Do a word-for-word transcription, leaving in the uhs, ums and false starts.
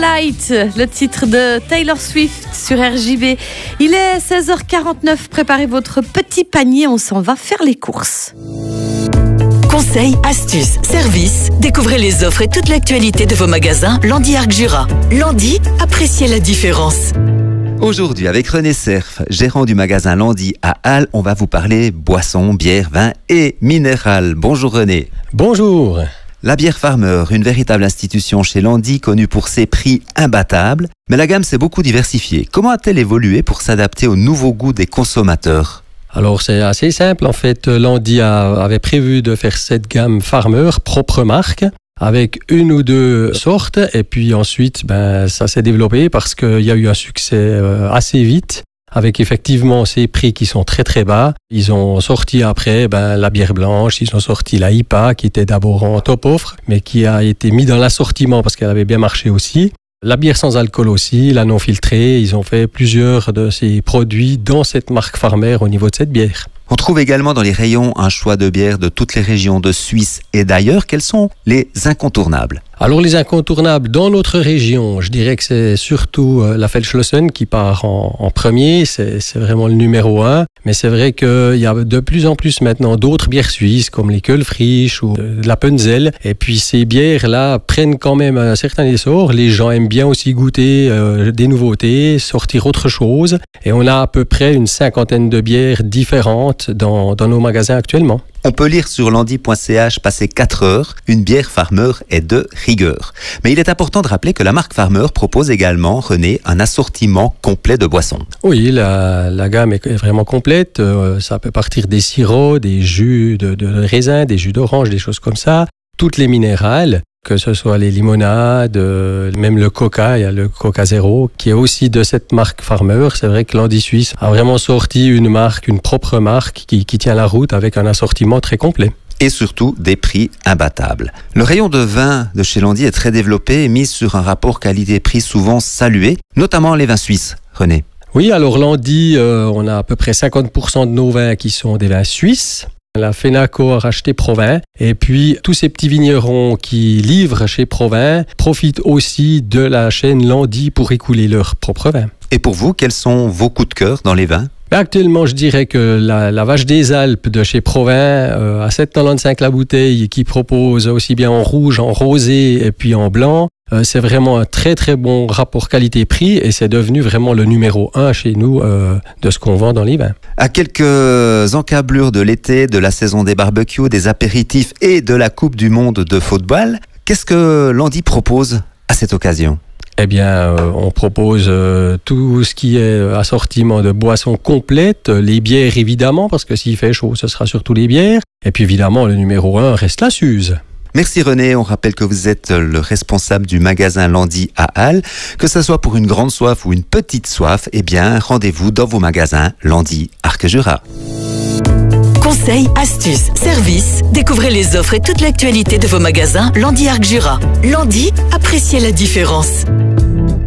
Starlight, le titre de Taylor Swift sur R J B. Il est seize heures quarante-neuf, préparez votre petit panier, on s'en va faire les courses. Conseils, astuces, services, découvrez les offres et toute l'actualité de vos magasins Landy Arc Jura. Landy, appréciez la différence. Aujourd'hui, avec René Serf, gérant du magasin Landy à Halle, on va vous parler boissons, bières, vins et minérales. Bonjour René. Bonjour. La bière Farmer, une véritable institution chez Landy, connue pour ses prix imbattables. Mais la gamme s'est beaucoup diversifiée. Comment a-t-elle évolué pour s'adapter aux nouveaux goûts des consommateurs ? Alors c'est assez simple, en fait, Landy a, avait prévu de faire cette gamme Farmer, propre marque, avec une ou deux sortes, et puis ensuite ben, ça s'est développé parce qu'il y a eu un succès euh, assez vite, avec effectivement ces prix qui sont très très bas. Ils ont sorti après ben, la bière blanche, ils ont sorti la I P A qui était d'abord en top offre, mais qui a été mis dans l'assortiment parce qu'elle avait bien marché aussi. La bière sans alcool aussi, la non filtrée, ils ont fait plusieurs de ces produits dans cette marque Farmer au niveau de cette bière. On trouve également dans les rayons un choix de bières de toutes les régions de Suisse et d'ailleurs. Quels sont les incontournables ? Alors les incontournables dans notre région, je dirais que c'est surtout la Feldschlossen qui part en, en premier, c'est, c'est vraiment le numéro un. Mais c'est vrai qu'il y a de plus en plus maintenant d'autres bières suisses comme les Kölfrisch ou de la Punzel. Et puis ces bières-là prennent quand même un certain essor. Les gens aiment bien aussi goûter euh, des nouveautés, sortir autre chose. Et on a à peu près une cinquantaine de bières différentes dans, dans nos magasins actuellement. On peut lire sur landy point c h, passé quatre heures, une bière Farmer est de rigueur. Mais il est important de rappeler que la marque Farmer propose également, René, un assortiment complet de boissons. Oui, la, la gamme est vraiment complète. Euh, ça peut partir des sirops, des jus de, de raisin, des jus d'orange, des choses comme ça. Toutes les minérales, que ce soit les limonades, euh, même le coca, il y a le Coca Zéro, qui est aussi de cette marque Farmer. C'est vrai que Landy Suisse a vraiment sorti une marque, une propre marque qui, qui tient la route avec un assortiment très complet. Et surtout des prix imbattables. Le rayon de vin de chez Landy est très développé et mis sur un rapport qualité-prix souvent salué, notamment les vins suisses. René. Oui, alors Landy, euh, on a à peu près cinquante pour cent de nos vins qui sont des vins suisses. La Fenaco a racheté Provin et puis tous ces petits vignerons qui livrent chez Provin profitent aussi de la chaîne Landy pour écouler leurs propres vins. Et pour vous, quels sont vos coups de cœur dans les vins ? Actuellement, je dirais que la, la Vache des Alpes de chez Provin, euh, à sept virgule quatre-vingt-quinze la bouteille, qui propose aussi bien en rouge, en rosé et puis en blanc, euh, c'est vraiment un très très bon rapport qualité-prix et c'est devenu vraiment le numéro un chez nous euh, de ce qu'on vend dans les vins. À quelques encablures de l'été, de la saison des barbecues, des apéritifs et de la Coupe du Monde de football, qu'est-ce que Landy propose à cette occasion ? Eh bien, euh, on propose euh, tout ce qui est assortiment de boissons complètes, les bières évidemment, parce que s'il fait chaud, ce sera surtout les bières. Et puis évidemment, le numéro un reste la Suze. Merci René, on rappelle que vous êtes le responsable du magasin Landy à Halle. Que ce soit pour une grande soif ou une petite soif, eh bien, rendez-vous dans vos magasins Landy Arc Jura. Conseils, astuces, services, découvrez les offres et toute l'actualité de vos magasins Landy Arc Jura. Landy, appréciez la différence.